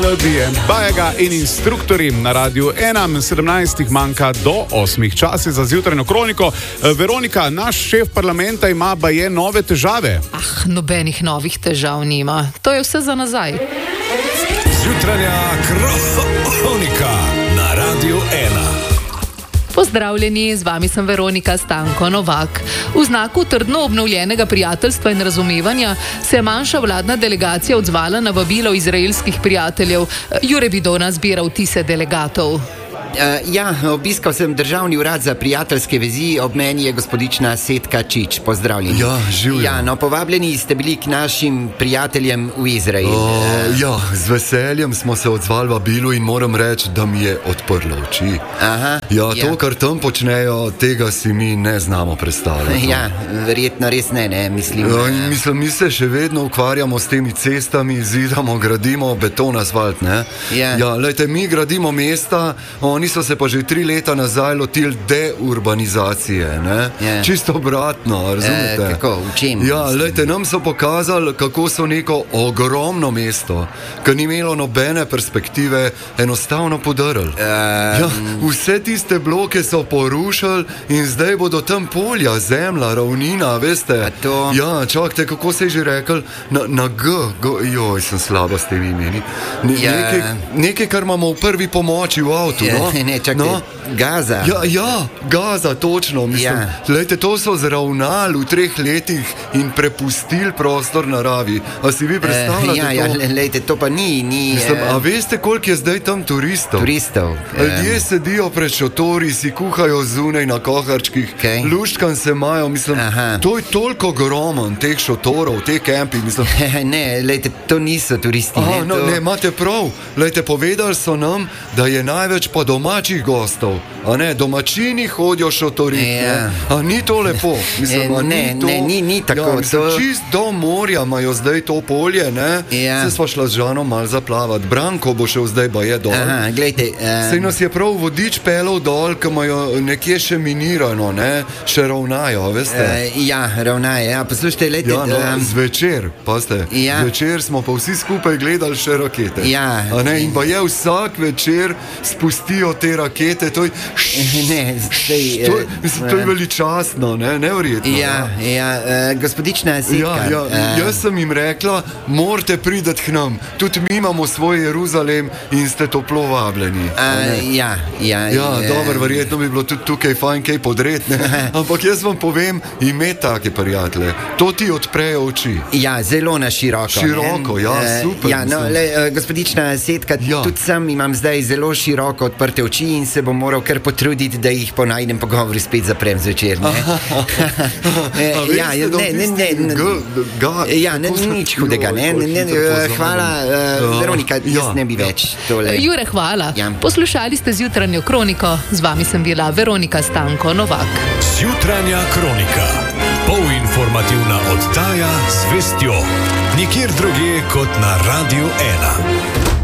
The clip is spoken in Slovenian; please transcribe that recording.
Bajega in instruktorji na Radiu 1, 17 manjka do 8 časi za zjutrajno kroniko. Veronika, naš šef parlamenta ima baje nove težave. Nobenih novih težav nima. To je vse za nazaj. Zjutrajna kronika na Radiu 1. Pozdravljeni, z vami sem Veronika Stanko Novak. V znaku trdno obnovljenega prijateljstva in razumevanja se je manjša vladna delegacija odzvala na vabilo izraelskih prijateljev. Jure Vidona zbira vtise delegatov. Obiskal sem Državni urad za prijateljske vezi, ob meni je gospodična Setka Čič. Pozdravljeni. Življenje. Povabljeni ste bili k našim prijateljem v Izrael. Z veseljem smo se odzvali vabilu in moram reči, da mi je odprlo oči. To, kar tam počnejo, tega si mi ne znamo predstavljati. Verjetno res ne, mislim. Mi se še vedno ukvarjamo s temi cestami, zidamo, gradimo beton, asfalt, ne? Lejte, mi gradimo mesta, oni so se pa že 3 leta nazaj lotili deurbanizacije, ne? Čisto obratno, razumete? Kako, v čem? Lejte, nam so pokazali, kako so neko ogromno mesto, ki ni imelo nobene perspektive, enostavno podrli. Vse tiste bloke so porušili in zdaj bodo tam polja, zemlja, ravnina, veste? Čakajte, kako se je že rekel? Na G, sem slaba s temi imeni. Nekaj, kar imamo v prvi pomoči v avtu, Gaza. Gaza, točno, mislim. Lejte, to so zravnali v 3 letih in prepustili prostor naravi. A si vi predstavljate to? Lejte, to pa ni. Mislim, a veste, koliko je zdaj tam turistov? Ljudje sedijo pred šotori, si kuhajo zunaj na koharčkih, luščkan se imajo, mislim, to je toliko ogromen, teh šotorov, teh kempi, mislim. Ne, lejte, to niso turisti. Ne, imate prav. Lejte, povedali so nam, da je največ pa domačih gostov, a ne, domačini hodijo šotoriti. A ni to lepo? Mislim, ni tako. Čist do morja imajo zdaj to polje, ne? Se sva šla z Žanom malo zaplavati. Branko bo šel zdaj baje dol. Sej nas je prav vodič pelov dol, ki imajo nekje še minirano, ne? Še ravnajo, veste? Ravnajo, poslušajte, lejte. Zvečer, pazite, zvečer smo pa vsi skupaj gledali še rakete. A ne, in baje vsak večer spustijo te rakete, to je veličastno, neverjetno. Gospodična Setka. Jaz sem jim rekla, morate priti k nam, tudi mi imamo svoj Jeruzalem in ste toplo vabljeni. Dobro, verjetno bi bilo tudi tukaj fajn kaj podreti, ampak jaz vam povem, ime take prijatelje, to ti odprejo oči. Zelo na široko. Super. Gospodična Setka, tudi sam imam zdaj zelo široko odprte oči in se bom moral kar potruditi, da jih po najnem pogovoru spet zaprem zvečer. Nič hudega. Hvala, Veronika, jaz ne bi več tole. Jure, hvala. Poslušali ste zjutranjo kroniko, z vami sem bila Veronika Stanko Novak. Zjutranja kronika, polinformativna oddaja z vestjo, nikjer drugje kot na Radiu 1.